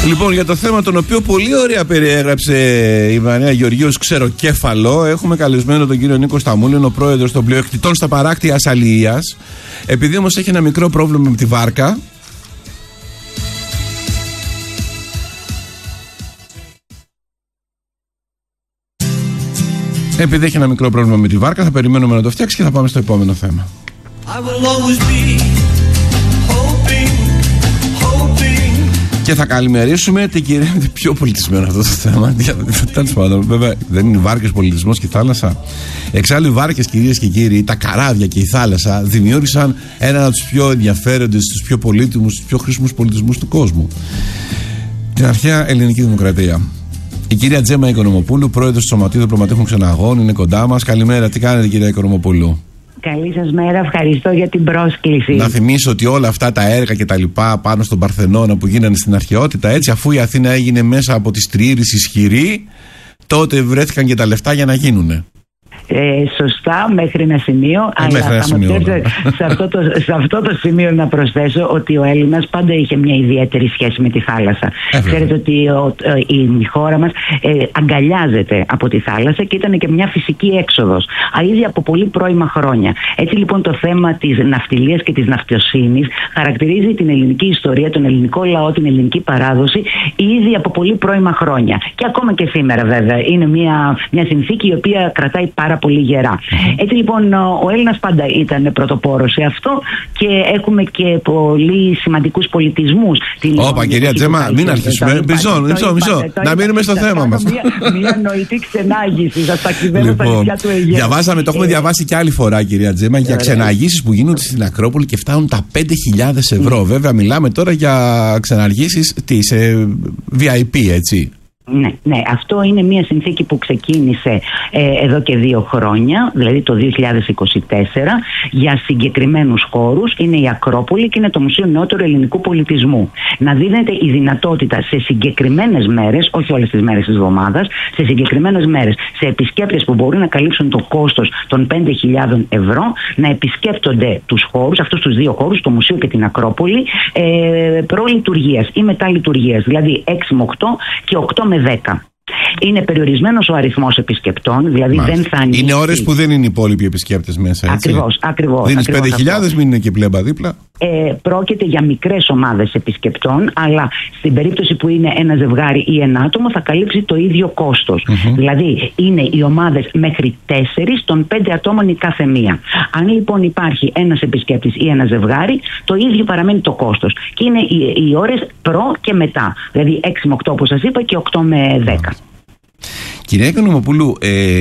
Λοιπόν, για το θέμα τον οποίο πολύ ωραία περιέγραψε η Μαρία Γεωργίου Ξεροκέφαλο, έχουμε καλεσμένο τον κύριο Νίκο Σταμούλη, ο πρόεδρος των πλειοεκτητών στα παράκτια Ασσαλίας. Επειδή όμως έχει ένα μικρό πρόβλημα με τη βάρκα, θα περιμένουμε να το φτιάξει και θα πάμε στο επόμενο θέμα. Και θα καλημερίσουμε την κυρία. Πιο πολιτισμένο αυτό το θέμα. Τέλος πάντων, βέβαια, δεν είναι βάρκες, πολιτισμός και θάλασσα. Εξάλλου, οι βάρκες, κυρίες και κύριοι, τα καράβια και η θάλασσα δημιούργησαν έναν από τους πιο ενδιαφέροντες, τους πιο πολύτιμους, τους πιο χρήσιμους πολιτισμούς του κόσμου. Την αρχαία ελληνική δημοκρατία. Η κυρία Τζέμα Οικονομοπούλου, πρόεδρος του Σωματείου Διπλωματικών Ξεναγών, είναι κοντά μας. Καλημέρα, τι κάνετε, κυρία Οικονομοπούλου? Καλή σας μέρα, ευχαριστώ για την πρόσκληση. Να θυμίσω ότι όλα αυτά τα έργα και τα λοιπά πάνω στον Παρθενώνα που γίνανε στην αρχαιότητα, έτσι, αφού η Αθήνα έγινε μέσα από τις τριήρεις ισχυρή, τότε βρέθηκαν και τα λεφτά για να γίνουνε. Σωστά, μέχρι ένα σημείο. Αλλά σε αυτό το σημείο να προσθέσω ότι ο Έλληνας πάντα είχε μια ιδιαίτερη σχέση με τη θάλασσα. Ξέρετε ότι η χώρα μας αγκαλιάζεται από τη θάλασσα και ήταν και μια φυσική έξοδος, ήδη από πολύ πρώιμα χρόνια. Έτσι λοιπόν το θέμα της ναυτιλίας και της ναυτοσύνης χαρακτηρίζει την ελληνική ιστορία, τον ελληνικό λαό, την ελληνική παράδοση ήδη από πολύ πρώιμα χρόνια. Και ακόμα και σήμερα βέβαια είναι μια συνθήκη η οποία κρατάει πάρα πολύ γερά. Έτσι λοιπόν ο Έλληνας πάντα ήταν πρωτοπόρος σε αυτό και έχουμε και πολύ σημαντικούς πολιτισμούς. Όπα, κυρία Τζέμα, μην αρχίσουμε. Μισό. Να μείνουμε στο θέμα μας. Μια νοητή ξενάγηση. Σας ταξιδεύω στα νησιά του Αιγαίου. Διαβάσαμε, το έχουμε διαβάσει και άλλη φορά, κυρία Τζέμα, για ξεναγήσεις που γίνονται στην Ακρόπολη και φτάνουν τα 5.000 ευρώ. Βέβαια, μιλάμε τώρα για ξεναγήσεις της VIP, έτσι. Ναι, αυτό είναι μια συνθήκη που ξεκίνησε εδώ και 2 χρόνια, δηλαδή το 2024, για συγκεκριμένους χώρους. Είναι η Ακρόπολη και είναι το Μουσείο Νεότερου Ελληνικού Πολιτισμού. Να δίνεται η δυνατότητα σε συγκεκριμένες μέρες, όχι όλες τις μέρες της εβδομάδας, σε συγκεκριμένες μέρες, σε επισκέπτες που μπορούν να καλύψουν το κόστος των 5.000 ευρώ, να επισκέπτονται τους χώρους, αυτούς τους 2 χώρους, το Μουσείο και την Ακρόπολη, προλειτουργίας ή μετά λειτουργίας, δηλαδή 6 με 8 και 8 με 10. Είναι περιορισμένος ο αριθμός επισκεπτών, δηλαδή δεν θα ανοίξει. Είναι ώρες που δεν είναι οι υπόλοιποι επισκέπτες μέσα, έτσι. Ακριβώς. Δίνεις 5.000, μην είναι και πλέμπα δίπλα. Πρόκειται για μικρές ομάδες επισκεπτών, αλλά στην περίπτωση που είναι ένα ζευγάρι ή ένα άτομο θα καλύψει το ίδιο κόστος. Δηλαδή είναι οι ομάδες μέχρι 4 των 5 ατόμων η κάθε μία. Αν λοιπόν υπάρχει ένας επισκέπτης ή ένα ζευγάρι, το ίδιο παραμένει το κόστος. Και είναι οι ώρες προ και μετά. Δηλαδή 6 με 8 όπως σας είπα και 8 με 10. Κυρία Οικονομοπούλου,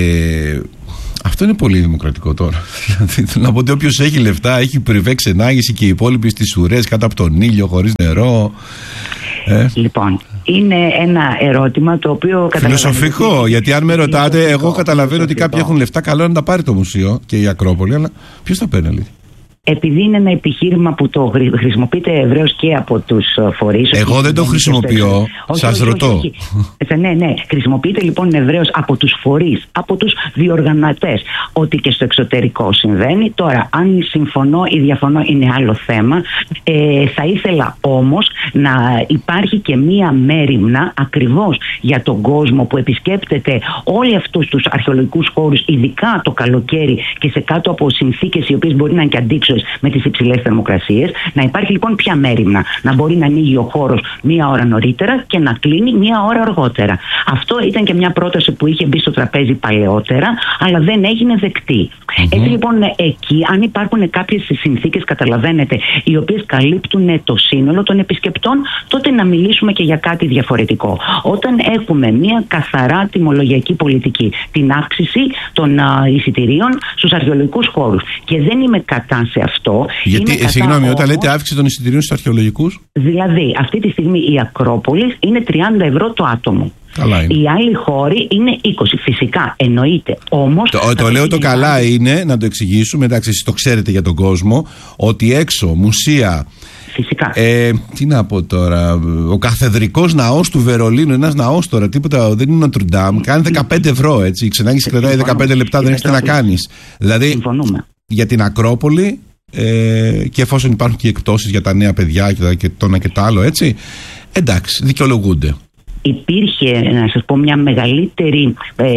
αυτό είναι πολύ δημοκρατικό τώρα. Θέλω να πω ότι όποιος έχει λεφτά έχει πριβέ ξενάγηση και οι υπόλοιποι στις ουρές κάτω από τον ήλιο, χωρίς νερό. Λοιπόν, είναι ένα ερώτημα το οποίο φιλοσοφικό, γιατί αν με ρωτάτε, εγώ καταλαβαίνω ότι κάποιοι έχουν λεφτά, καλό είναι να τα πάρει το μουσείο και η Ακρόπολη, αλλά ποιος τα παίρνει, αλήθεια? Επειδή είναι ένα επιχείρημα που το χρησιμοποιείται ευρέως και από τους φορείς. Εγώ δεν το χρησιμοποιώ, σας ρωτώ. Ναι, χρησιμοποιείται λοιπόν ευρέως από τους φορείς, από τους διοργανωτές. Ότι και στο εξωτερικό συμβαίνει. Τώρα, αν συμφωνώ ή διαφωνώ είναι άλλο θέμα. Θα ήθελα όμως να υπάρχει και μία μέριμνα ακριβώς για τον κόσμο που επισκέπτεται όλοι αυτούς τους αρχαιολογικούς χώρους, ειδικά το καλοκαίρι και σε κάτω από συνθήκες οι οποίες μπορεί να είναι και αντίξωες με τις υψηλές θερμοκρασίες. Να υπάρχει λοιπόν πια μέριμνα. Να μπορεί να ανοίγει ο χώρος 1 ώρα νωρίτερα και να κλείνει 1 ώρα αργότερα. Αυτό ήταν και μια πρόταση που είχε μπει στο τραπέζι παλαιότερα, αλλά δεν έγινε δεκτή. Έτσι λοιπόν, εκεί, αν υπάρχουν κάποιες συνθήκες, καταλαβαίνετε, οι οποίες καλύπτουν το σύνολο των επισκεπτών, τότε να μιλήσουμε και για κάτι διαφορετικό. Όταν έχουμε μια καθαρά τιμολογιακή πολιτική, την αύξηση των εισιτηρίων στους αρχαιολογικούς χώρους, και δεν είμαι κατά σε αυτό. Γιατί, συγγνώμη, όταν λέτε αύξηση των εισιτηρίων στους αρχαιολογικούς. Δηλαδή, αυτή τη στιγμή η Ακρόπολη είναι 30 ευρώ το άτομο. Οι άλλοι χώροι είναι 20. Φυσικά, εννοείται. Όμως. Το λέω το καλά είναι, να το εξηγήσουμε, εντάξει, εσείς το ξέρετε για τον κόσμο, ότι έξω μουσεία. Φυσικά. Τι να πω τώρα, ο καθεδρικός ναός του Βερολίνου, ένας ναός τώρα, τίποτα, δεν είναι Notre Dame, κάνει 15 ευρώ, έτσι. Η ξενάγηση κρατάει 15 λεπτά, δεν έχεις τι να κάνεις. Δηλαδή, συμφωνούμε. Για την Ακρόπολη, και εφόσον υπάρχουν και εκπτώσεις για τα νέα παιδιά και το ένα και το άλλο, έτσι, Εντάξει, δικαιολογούνται. Υπήρχε, να σας πω, μια μεγαλύτερη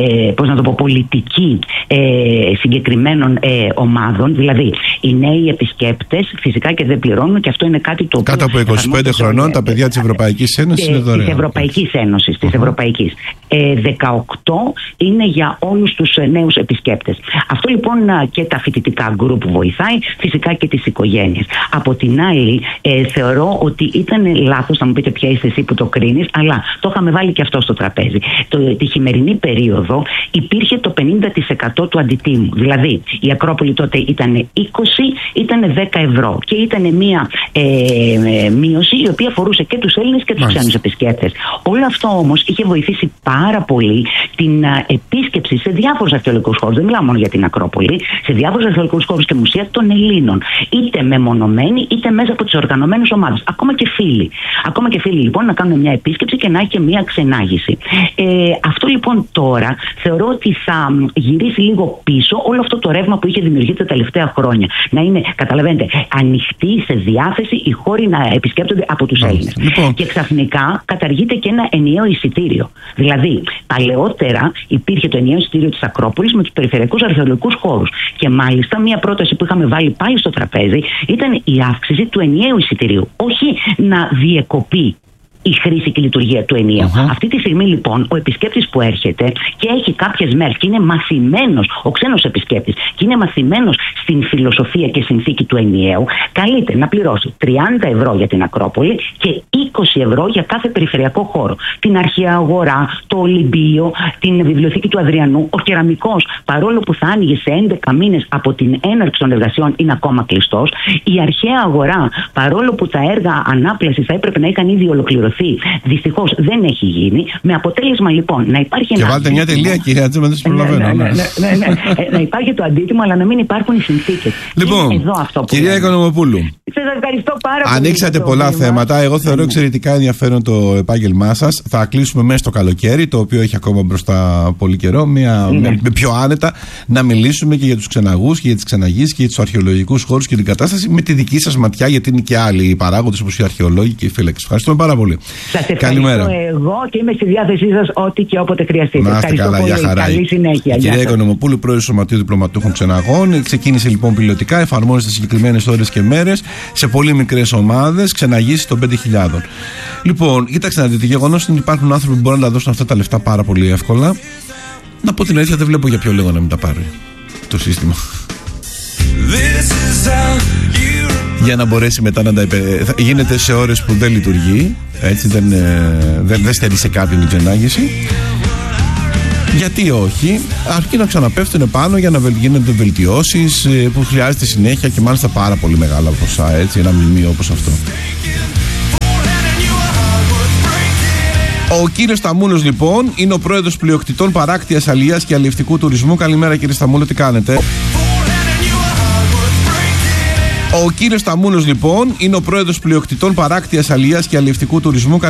πολιτική συγκεκριμένων ομάδων. Δηλαδή, οι νέοι επισκέπτες φυσικά και δεν πληρώνουν, και αυτό είναι κάτι το οποίο. Κάτω από 25 χρονών, τα παιδιά της Ευρωπαϊκής Ένωσης είναι δωρεάν. Της Ευρωπαϊκής Ένωσης, της Ευρωπαϊκής. 18 είναι για όλους τους νέους επισκέπτες. Αυτό λοιπόν και τα φοιτητικά γκρουπ βοηθάει, φυσικά και τις οικογένειες. Από την άλλη, θεωρώ ότι ήταν λάθος, θα μου πείτε ποια είσαι εσύ που το κρίνεις, αλλά το είχαμε βάλει και αυτό στο τραπέζι. Τη χειμερινή περίοδο υπήρχε το 50% του αντιτίμου. Δηλαδή, η Ακρόπολη τότε ήταν 20, ήταν 10 ευρώ. Και ήταν μια μείωση η οποία αφορούσε και τους Έλληνες και τους ξένους επισκέπτες. Όλο αυτό όμως είχε βοηθήσει πάρα πολύ την επίσκεψη σε διάφορους αρχαιολογικούς χώρους. Δεν μιλάω μόνο για την Ακρόπολη, σε διάφορους αρχαιολογικούς χώρους και μουσεία των Ελλήνων. Είτε μεμονωμένοι, είτε μέσα από τις οργανωμένες ομάδες. Ακόμα και φίλοι. Ακόμα και φίλοι λοιπόν να κάνουν μια επίσκεψη και να έχει και μια ξενάγηση. Αυτό λοιπόν τώρα θεωρώ ότι θα γυρίσει λίγο πίσω όλο αυτό το ρεύμα που είχε δημιουργηθεί τα τελευταία χρόνια. Να είναι, καταλαβαίνετε, ανοιχτή σε διάθεση οι χώροι να επισκέπτονται από τους Έλληνες. Λοιπόν. Και ξαφνικά καταργείται και ένα ενιαίο εισιτήριο. Δηλαδή, παλαιότερα υπήρχε το ενιαίο εισιτήριο της Ακρόπολης με τους περιφερειακούς αρχαιολογικούς χώρους. Και μάλιστα μια πρόταση που είχαμε βάλει πάλι στο τραπέζι ήταν η αύξηση του ενιαίου εισιτηρίου. Όχι να διεκοπεί η χρήση και η λειτουργία του ενιαίου. Αυτή τη στιγμή λοιπόν ο επισκέπτης που έρχεται και έχει κάποιες μέρες και είναι μαθημένος, ο ξένος επισκέπτης, και είναι μαθημένος στην φιλοσοφία και συνθήκη του ενιαίου, καλείται να πληρώσει 30 ευρώ για την Ακρόπολη και 20 ευρώ για κάθε περιφερειακό χώρο. Την Αρχαία Αγορά, το Ολυμπείο, την Βιβλιοθήκη του Αδριανού, ο Κεραμικός, παρόλο που θα άνοιγε σε 11 μήνες από την έναρξη των εργασιών, είναι ακόμα κλειστός. Η Αρχαία Αγορά, παρόλο που τα έργα ανάπλασης θα έπρεπε να είχαν ήδη ολοκληρωθεί, δυστυχώς δεν έχει γίνει. Με αποτέλεσμα λοιπόν να υπάρχει ένα. Και βάλτε μια τελεία, κυρία Τζέμα, δεν σας προλαβαίνω. Να υπάρχει το αντίτιμο, αλλά να μην υπάρχουν οι συνθήκες. Λοιπόν, κυρία Οικονομοπούλου, σας ευχαριστώ πάρα πολύ. Ανοίξατε πολλά θέματα. Εγώ θεωρώ εξαιρετικά ενδιαφέρον το επάγγελμά σας. Θα κλείσουμε μέσα στο καλοκαίρι, το οποίο έχει ακόμα μπροστά πολύ καιρό, πιο άνετα, να μιλήσουμε και για τους ξεναγούς και για τις ξεναγήσεις και για τους αρχαιολογικούς χώρους και την κατάσταση με τη δική σας ματιά, γιατί είναι και άλλοι παράγοντες όπως οι αρχαιολόγοι και οι φύλακες. Ευχαριστούμε πάρα πολύ. Σας ευχαριστώ εγώ και είμαι στη διάθεσή σας ό,τι και όποτε χρειαστείτε. Να είστε καλά, για χαρά. Καλή συνέχεια. Κυρία Οικονομοπούλου, πρόεδρος Σωματείου Διπλωματούχων Ξεναγών. Ξεκίνησε λοιπόν πιλωτικά, εφαρμόζεται συγκεκριμένες ώρες και μέρες σε πολύ μικρές ομάδες, ξεναγήσεις των 5.000. Λοιπόν, κοίταξε να δείτε, γεγονός είναι ότι υπάρχουν άνθρωποι που μπορούν να τα δώσουν αυτά τα λεφτά πάρα πολύ εύκολα. Να πω την αλήθεια, δεν βλέπω για ποιο λόγο να μην τα πάρει το σύστημα. Για να μπορέσει μετά να τα γίνεται σε ώρες που δεν λειτουργεί, έτσι, δεν στερεί σε κάποιον την ξενάγηση. Γιατί όχι, αρκεί να ξαναπέφτουν πάνω για να γίνονται βελτιώσεις που χρειάζεται συνέχεια και μάλιστα πάρα πολύ μεγάλα ποσά, έτσι, ένα μνημείο όπως αυτό. Ο κύριος Σταμούλος λοιπόν είναι ο πρόεδρος πλειοκτητών παράκτειας αλιείας και αλλιευτικού τουρισμού. Καλημέρα κύριε Σταμούλο, τι κάνετε? Ο κύριος Σταμούλος λοιπόν είναι ο πρόεδρος πλειοκτητών παράκτειας αλιείας και αλλιευτικού τουρισμού.